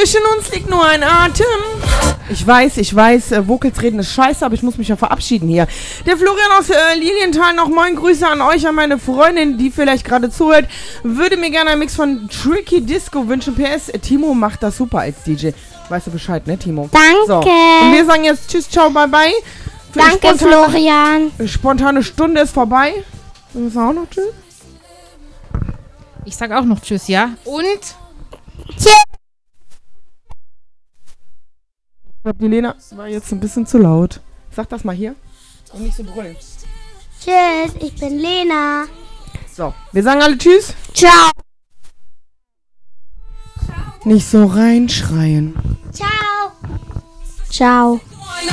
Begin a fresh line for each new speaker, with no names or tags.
Zwischen uns liegt nur ein Atem. Ich weiß, Vocals reden ist scheiße, aber ich muss mich ja verabschieden hier. Der Florian aus Lilienthal, noch moin Grüße an euch, an meine Freundin, die vielleicht gerade zuhört. Würde mir gerne einen Mix von Tricky Disco wünschen. PS, Timo macht das super als DJ. Weißt du Bescheid, ne, Timo?
Danke.
So. Und wir sagen jetzt tschüss, ciao, bye, bye.
Danke, Florian.
Spontane Stunde ist vorbei. Wir sagen auch noch tschüss.
Ich sag auch noch tschüss, ja? Und?
Tschüss.
Ich glaube, die Lena war jetzt ein bisschen zu laut. Sag das mal hier und nicht so brüllen.
Tschüss, ich bin Lena.
So, wir sagen alle tschüss.
Ciao.
Nicht so reinschreien.
Ciao. Ciao.